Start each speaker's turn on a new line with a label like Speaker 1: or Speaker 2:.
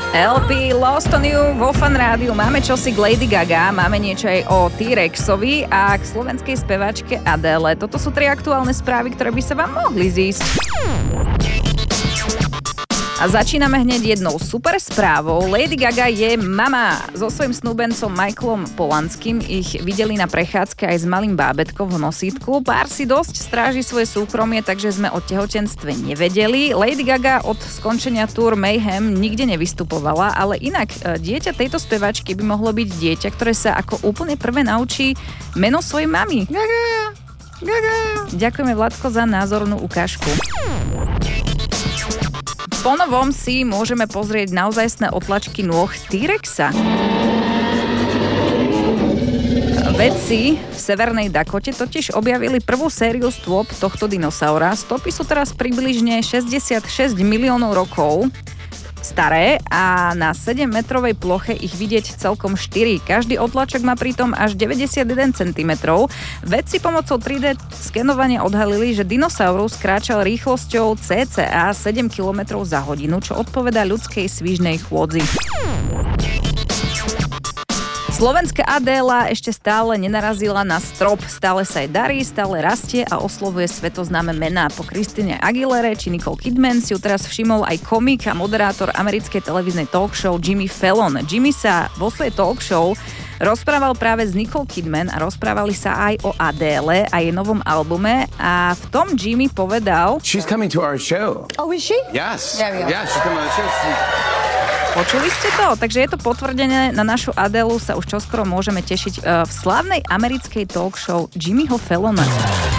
Speaker 1: LP Lost on You vo Fan Rádiu. Máme čosi k Lady Gaga, máme niečo aj o T-Rexovi a k slovenskej speváčke Adele. Toto sú 3 aktuálne správy, ktoré by sa vám mohli zísť. A začíname hneď jednou super správou. Lady Gaga je mama. So svojím snúbencom Michaelom Polanským ich videli na prechádzke aj s malým bábätkom v nosítku. Pár si dosť stráži svoje súkromie, takže sme o tehotenstve nevedeli. Lady Gaga od skončenia tour Mayhem nikde nevystupovala, ale inak dieťa tejto spevačky by mohlo byť dieťa, ktoré sa ako úplne prvé naučí meno svojej mamy. Gaga, Gaga. Ďakujeme, Vladko, za názornú ukážku. Ponovom si môžeme pozrieť naozajstné otlačky nôh T-Rexa. Vedci v Severnej Dakote totiž objavili prvú sériu stôp tohto dinosaura. Stopy sú teraz približne 66 miliónov rokov staré a na 7-metrovej ploche ich vidieť celkom 4. Každý otlačok má pritom až 91 cm. Vedci pomocou 3D skenovania odhalili, že dinosaurus kráčal rýchlosťou cca 7 km za hodinu, čo odpovedá ľudskej svižnej chôdzi. Slovenská Adéla ešte stále nenarazila na strop. Stále sa jej darí, stále rastie a oslovuje svetoznáme mená. Po Christine Aguilere či Nicole Kidman si ju teraz všimol aj komik a moderátor americkej televíznej talk show Jimmy Fallon. Jimmy sa vo svojej talk show rozprával práve s Nicole Kidman a rozprávali sa aj o Adéle a jej novom albume a v tom Jimmy povedal...
Speaker 2: She's coming to our show.
Speaker 3: Oh, is she?
Speaker 2: Yes.
Speaker 3: There we go.
Speaker 2: Yeah, she's coming on the show.
Speaker 1: Počuli ste to? Takže je to potvrdené, na našu Adélu sa už čoskoro môžeme tešiť v slávnej americkej talk show Jimmyho Fallona.